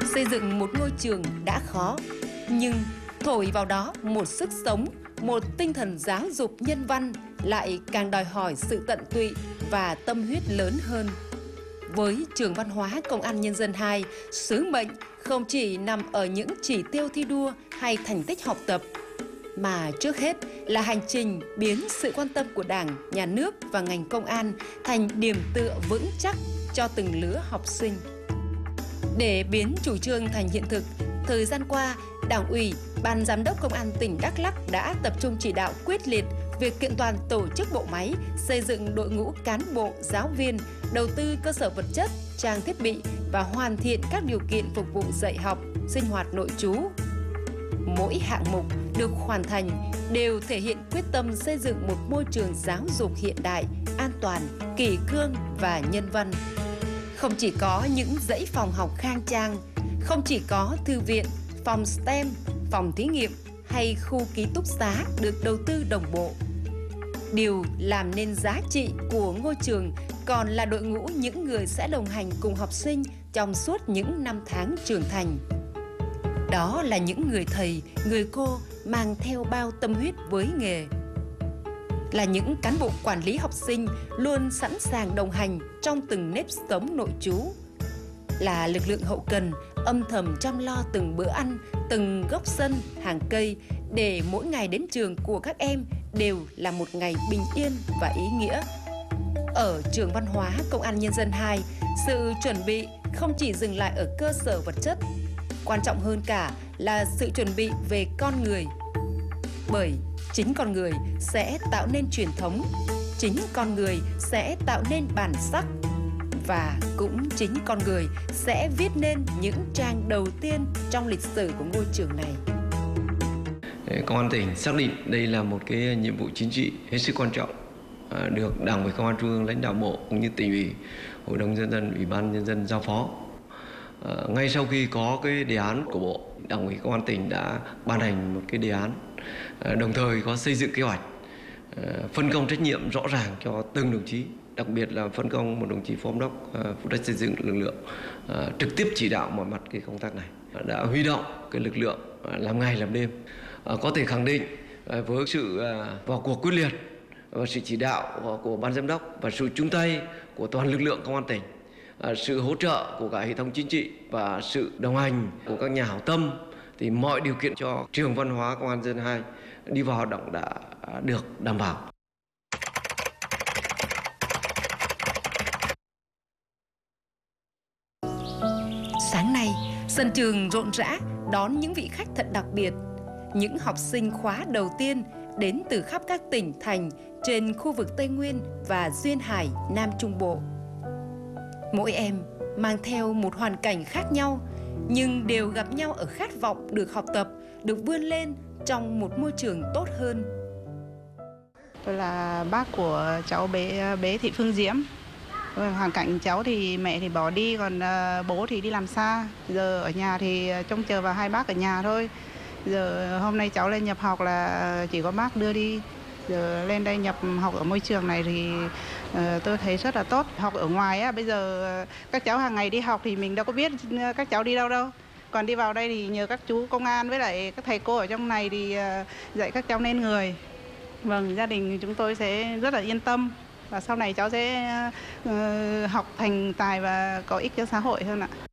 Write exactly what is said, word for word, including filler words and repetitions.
Xây dựng một ngôi trường đã khó, nhưng thổi vào đó một sức sống, một tinh thần giáo dục nhân văn lại càng đòi hỏi sự tận tụy và tâm huyết lớn hơn. Với Trường Văn hóa Công an Nhân dân hai, sứ mệnh không chỉ nằm ở những chỉ tiêu thi đua hay thành tích học tập, mà trước hết là hành trình biến sự quan tâm của Đảng, Nhà nước và ngành công an thành điểm tựa vững chắc cho từng lứa học sinh. Để biến chủ trương thành hiện thực, thời gian qua, Đảng ủy, Ban Giám đốc Công an tỉnh Đắk Lắk đã tập trung chỉ đạo quyết liệt việc kiện toàn tổ chức bộ máy, xây dựng đội ngũ cán bộ, giáo viên, đầu tư cơ sở vật chất, trang thiết bị và hoàn thiện các điều kiện phục vụ dạy học, sinh hoạt nội trú. Mỗi hạng mục được hoàn thành đều thể hiện quyết tâm xây dựng một môi trường giáo dục hiện đại, an toàn, kỷ cương và nhân văn. Không chỉ có những dãy phòng học khang trang, không chỉ có thư viện, phòng STEM, phòng thí nghiệm hay khu ký túc xá được đầu tư đồng bộ. Điều làm nên giá trị của ngôi trường còn là đội ngũ những người sẽ đồng hành cùng học sinh trong suốt những năm tháng trưởng thành. Đó là những người thầy, người cô mang theo bao tâm huyết với nghề. Là những cán bộ quản lý học sinh luôn sẵn sàng đồng hành trong từng nếp sống nội trú. Là lực lượng hậu cần âm thầm chăm lo từng bữa ăn, từng gốc sân, hàng cây để mỗi ngày đến trường của các em đều là một ngày bình yên và ý nghĩa. Ở Trường Văn hóa Công an Nhân dân hai, sự chuẩn bị không chỉ dừng lại ở cơ sở vật chất, quan trọng hơn cả là sự chuẩn bị về con người. Bởi chính con người sẽ tạo nên truyền thống, chính con người sẽ tạo nên bản sắc, và cũng chính con người sẽ viết nên những trang đầu tiên trong lịch sử của ngôi trường này. Công an tỉnh xác định đây là một cái nhiệm vụ chính trị hết sức quan trọng, được Đảng ủy Công an Trung ương, lãnh đạo bộ cũng như tỉnh ủy, Hội đồng Nhân dân, Ủy ban Nhân dân giao phó. À, ngay sau khi có cái đề án của Bộ, Đảng ủy Công an tỉnh đã ban hành một cái đề án, à, đồng thời có xây dựng kế hoạch, à, phân công trách nhiệm rõ ràng cho từng đồng chí, đặc biệt là phân công một đồng chí phó giám đốc à, phụ trách xây dựng lực lượng à, trực tiếp chỉ đạo mọi mặt cái công tác này, à, đã huy động cái lực lượng à, làm ngày làm đêm. À, có thể khẳng định à, với sự à, vào cuộc quyết liệt và sự chỉ đạo của ban giám đốc và sự chung tay của toàn lực lượng công an tỉnh, à, sự hỗ trợ của cả hệ thống chính trị và sự đồng hành của các nhà hảo tâm, thì mọi điều kiện cho Trường Văn hóa Công an Nhân dân hai đi vào hoạt động đã được đảm bảo. Sáng nay, sân trường rộn rã đón những vị khách thật đặc biệt. Những học sinh khóa đầu tiên đến từ khắp các tỉnh thành trên khu vực Tây Nguyên và Duyên Hải, Nam Trung Bộ. Mỗi em mang theo một hoàn cảnh khác nhau, nhưng đều gặp nhau ở khát vọng được học tập, được vươn lên trong một môi trường tốt hơn. Tôi là bác của cháu bé bé Thị Phương Diễm. Hoàn cảnh cháu thì mẹ thì bỏ đi, còn bố thì đi làm xa. Giờ ở nhà thì trông chờ vào hai bác ở nhà thôi. Giờ hôm nay cháu lên nhập học là chỉ có bác đưa đi. Giờ lên đây nhập học ở môi trường này thì uh, tôi thấy rất là tốt. Học ở ngoài á, bây giờ các cháu hàng ngày đi học thì mình đâu có biết các cháu đi đâu đâu. Còn đi vào đây thì nhờ các chú công an với lại các thầy cô ở trong này thì uh, dạy các cháu nên người. Vâng, gia đình chúng tôi sẽ rất là yên tâm. Và sau này cháu sẽ uh, học thành tài và có ích cho xã hội hơn ạ.